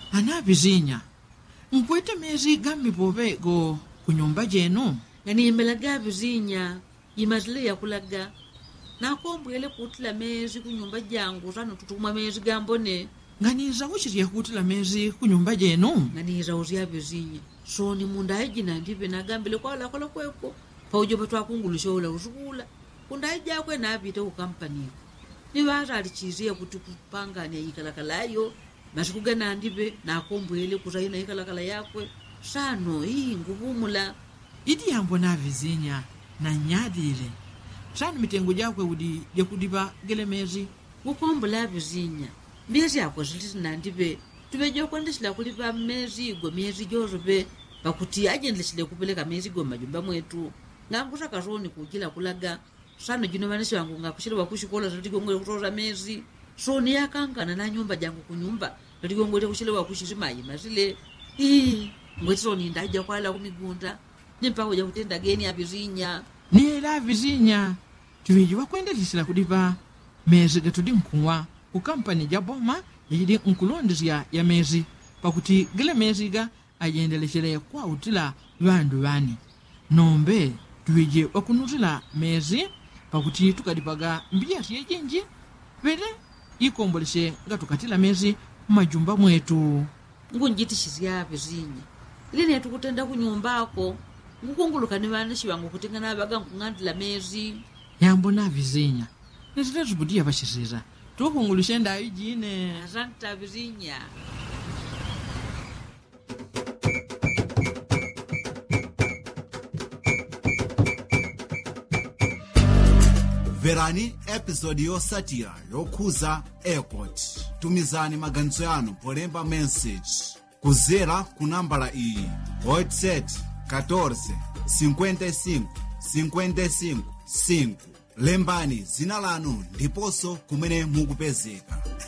Anavizinya. Nkwete mezi gambi povego kunyumba jenu. Nganimbelaga vizinya. Imazile ya kulaga. Nakombwele kutila mezi kunyumba jangu rano tutuma mezi gambone. Nganiza uchiri ya kutila mezi kunyumba jenu. Nganiza uzia vizinya. So ni mundaiji na ndipe na gambile kwa la kweko. Paujo batwa kungulisho ula usukula. Kundaiji akwe na apite ukampaniko. Ni wata alichizia kuti kupanga ni ikalakalayo. Masikuga na ndipe na kombwele kutaina ikalakala yakwe. Sano hii nguvumula. Idi yambo na vizinya na nyadile. Sano mitengu jakwe udi ya kudiba gele mezi. Ukombula vizinya. Miezi yako ziliti na ndipe. Tumejo kwendeshila kulipa mezi go miezi jozobe. Pakuti ajendeleshile kupeleka mezi go majumba mwetu. Ngangusa kazoni kujila kulaga. Sano jinomaneshi wangu ngakushira wakushikola zilitiko ngwele kutoza mezi. So ni yakangana na nyumba jangu kunyumba. Zilitiko ngwele kushile wakushizimayi mazile. Mwetiso ni ndaja kwa ala kumigunda. Nimpa hoja kutenda geni ya vizinya. Ni la vizinya. Tuwejiwa kuendeleshila kudiba mezi gatudi mkuwa. Kukampani jaboma yili nkulondizia ya mezi. Pakuti gile mezi ga ajendeleshile kwa utila wandu wani. Nombe tuweje wakunuzila mezi. Pakuti tukadipaga mbia siye jenji. Vede ikomboleshe nga tukatila mezi majumba mwetu. Ngunjitishizia ya vizinya. Ili netu kutenda kunyumba ako. Ngukunguluka ni wanashi wangu kutengana baga ngungandila mezi. Yambo na vizinya. Nezile zubudia bashiriza. Tukungulushe nda ijine. Asante vizinya. Verani episode yosatira yokhuza airport. Tumizani maganizo yanu polemba message kuzera kunambala iyi WhatsApp 14 55 55 5. Lembani zina lanu ndiposo kumene mukupezeka.